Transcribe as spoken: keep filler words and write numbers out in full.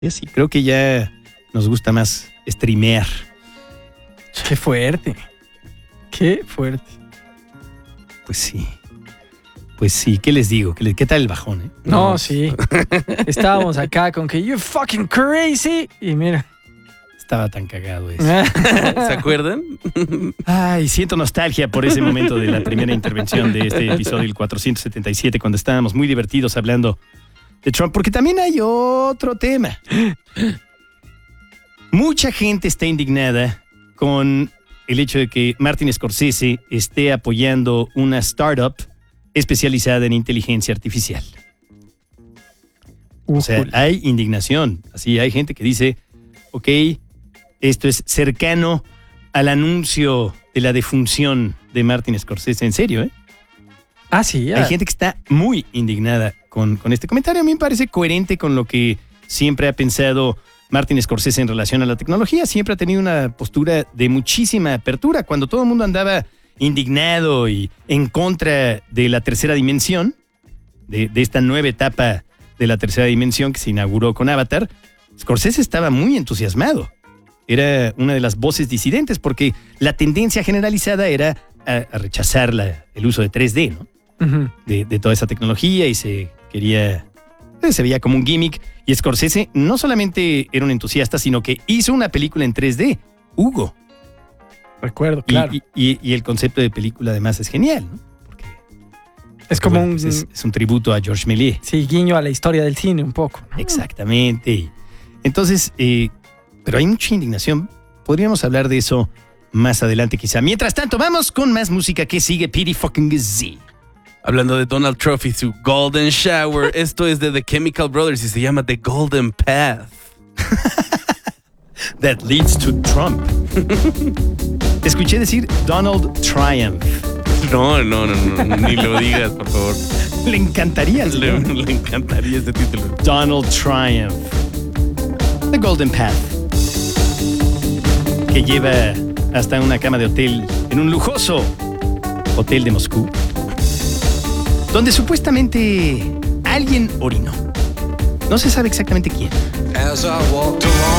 Y sí, creo que ya nos gusta más streamear. Qué fuerte. Qué fuerte. Pues sí. Pues sí, ¿qué les digo? ¿Qué, qué tal el bajón, eh? No, no sí. Estábamos acá con que you're fucking crazy. Y mira. Estaba tan cagado eso. ¿Se acuerdan? Ay, siento nostalgia por ese momento de la primera intervención de este episodio, el cuatrocientos setenta y siete, cuando estábamos muy divertidos hablando de Trump, porque también hay otro tema. Mucha gente está indignada con el hecho de que Martin Scorsese esté apoyando una startup especializada en inteligencia artificial. O sea, hay indignación. Así, hay gente que dice, ok, esto es cercano al anuncio de la defunción de Martin Scorsese. En serio, ¿eh? Ah, sí. Ya. Hay gente que está muy indignada con, con este comentario. A mí me parece coherente con lo que siempre ha pensado Martin Scorsese en relación a la tecnología. Siempre ha tenido una postura de muchísima apertura. Cuando todo el mundo andaba indignado y en contra de la tercera dimensión, de, de esta nueva etapa de la tercera dimensión que se inauguró con Avatar, Scorsese estaba muy entusiasmado. Era una de las voces disidentes porque la tendencia generalizada era a, a rechazar la, el uso de tres D, ¿no? Uh-huh. De, de toda esa tecnología, y se quería, se veía como un gimmick. Y Scorsese no solamente era un entusiasta, sino que hizo una película en tres D, Hugo. Recuerdo, claro. Y, y, y el concepto de película además es genial, ¿no? Porque, es como bueno, un... pues es, es un tributo a Georges Méliès. Sí, guiño a la historia del cine un poco, ¿no? Exactamente. Entonces, eh, pero hay mucha indignación. Podríamos hablar de eso más adelante quizá. Mientras tanto, vamos con más música que sigue P D fucking Z. Hablando de Donald Trump y su Golden Shower, esto es de The Chemical Brothers y se llama The Golden Path. That leads to Trump. Escuché decir Donald Triumph. No, no, no, no, ni lo digas, por favor. Le encantaría. Le, le encantaría este título. Donald Triumph. The Golden Path. Que lleva hasta una cama de hotel en un lujoso hotel de Moscú, donde supuestamente alguien orinó. No se sabe exactamente quién. As I walked along